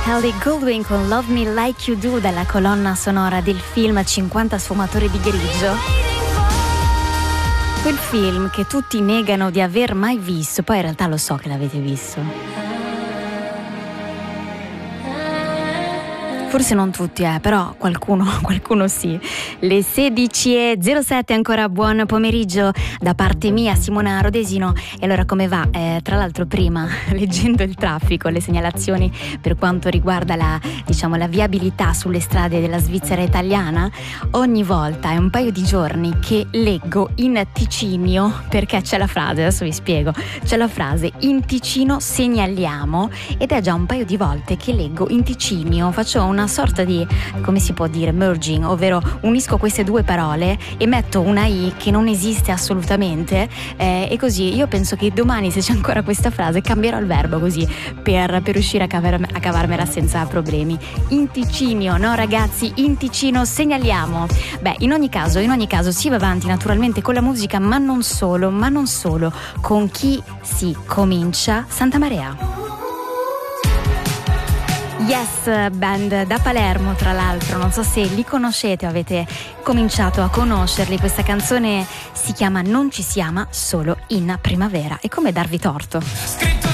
Ellie Goulding con Love Me Like You Do dalla colonna sonora del film 50 sfumatori di grigio. Quel film che tutti negano di aver mai visto, poi in realtà lo so che l'avete visto. Forse non tutti, però qualcuno sì. Le 16:07, ancora buon pomeriggio da parte mia, Simona Rodesino. E allora come va? Tra l'altro prima, leggendo il traffico, le segnalazioni per quanto riguarda la viabilità sulle strade della Svizzera italiana, ogni volta è un paio di giorni che leggo in Ticinio, perché c'è la frase, adesso vi spiego, c'è la frase in Ticino segnaliamo, ed è già un paio di volte che leggo in Ticinio, faccio una sorta di, come si può dire, merging, ovvero unisco queste due parole e metto una I che non esiste assolutamente, e così io penso che domani, se c'è ancora questa frase, cambierò il verbo così per riuscire a cavarmela senza problemi. In Ticinio, no ragazzi, in Ticino segnaliamo. Beh, in ogni caso si va avanti naturalmente con la musica, ma non solo, con chi si comincia? Santa Marea. Yes Band da Palermo, tra l'altro, non so se li conoscete o avete cominciato a conoscerli. Questa canzone si chiama Non ci si ama solo in primavera. E come darvi torto? Scritto